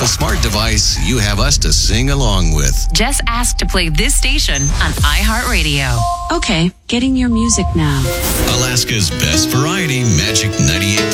a smart device, you have us to sing along with. Just ask to play this station on iHeartRadio. Okay, getting your music now. Alaska's best variety, Magic 98.9.